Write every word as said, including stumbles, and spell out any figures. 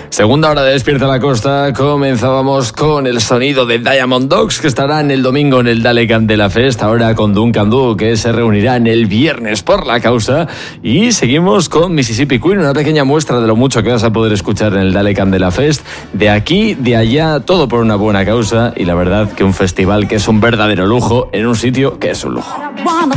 Segunda hora de Despierta la Costa. Comenzábamos con el sonido de Diamond Dogs, que estarán el domingo en el Dale Candela Fest, ahora con Duncan Du, que se reunirán el viernes por la causa. Y seguimos con Mississippi Queen, una pequeña muestra de lo mucho que vas a poder escuchar en el Dale Candela Fest. De aquí, de allá, todo por una buena causa. Y la verdad que un festival que es un verdadero lujo en un sitio que es un lujo.